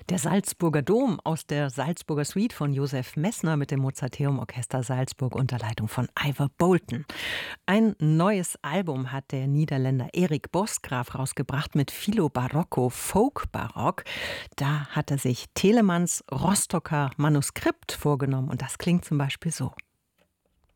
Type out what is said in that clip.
Der Salzburger Dom aus der Salzburger Suite von Josef Messner mit dem Mozarteum Orchester Salzburg unter Leitung von Ivor Bolton. Ein neues Album hat der Niederländer Erik Bosgraaf rausgebracht mit Philo Barocco, Folk Barock. Da hat er sich Telemanns Rostocker Manuskript vorgenommen und das klingt zum Beispiel so.